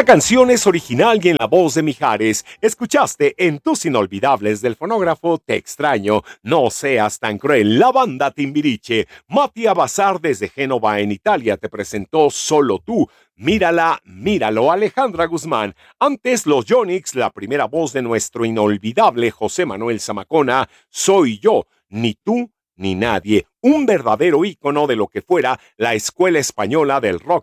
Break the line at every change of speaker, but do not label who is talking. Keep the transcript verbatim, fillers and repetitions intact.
canción es original y en la voz de Mijares. Escuchaste en Tus Inolvidables del fonógrafo Te Extraño, No Seas Tan Cruel. La banda Timbiriche. Mattia Bazar desde Génova en Italia te presentó Solo Tú. Mírala, míralo, Alejandra Guzmán. Antes los Yonix, la primera voz de nuestro inolvidable José Manuel Zamacona, Soy Yo, Ni Tú ni Nadie. Un verdadero ícono de lo que fuera la escuela española del rock